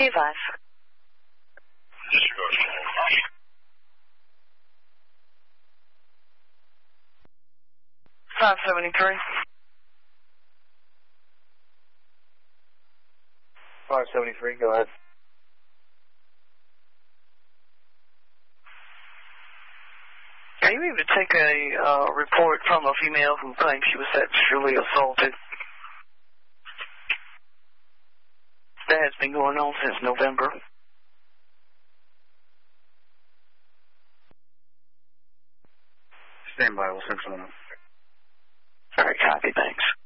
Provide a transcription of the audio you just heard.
Be advised. 573. 573, go ahead. Are you able to take a report from a female who claims she was sexually assaulted? That has been going on since November. Stand by, we'll send someone up. All right, copy, thanks.